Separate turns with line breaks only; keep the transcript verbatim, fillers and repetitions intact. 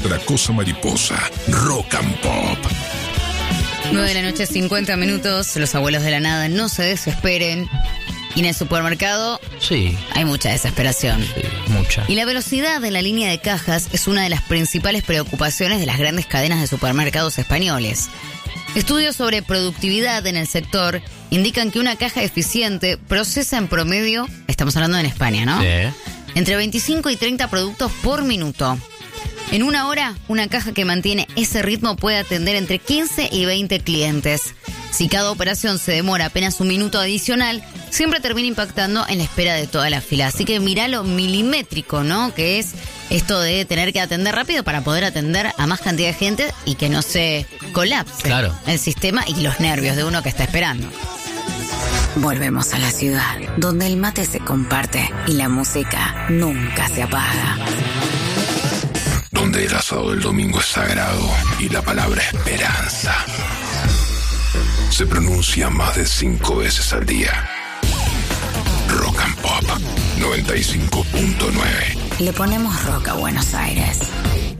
otra cosa mariposa. Rock and Pop.
nueve de la noche, cincuenta minutos. Los abuelos de la nada, no se desesperen. Y en el supermercado,
sí,
hay mucha desesperación.
Sí, mucha.
Y la velocidad de la línea de cajas es una de las principales preocupaciones de las grandes cadenas de supermercados españoles. Estudios sobre productividad en el sector indican que una caja eficiente procesa en promedio, estamos hablando en España, ¿no?
Sí.
Entre veinticinco y treinta productos por minuto. En una hora, una caja que mantiene ese ritmo puede atender entre quince y veinte clientes. Si cada operación se demora apenas un minuto adicional, siempre termina impactando en la espera de toda la fila. Así que mirá lo milimétrico, ¿no? Que es esto de tener que atender rápido para poder atender a más cantidad de gente y que no se colapse
claro.
el sistema y los nervios de uno que está esperando. Volvemos a la ciudad, donde el mate se comparte y la música nunca se apaga.
Donde el asado del domingo es sagrado y la palabra esperanza se pronuncia más de cinco veces al día. Rock and Pop noventa y cinco punto nueve.
Le ponemos rock a Buenos Aires.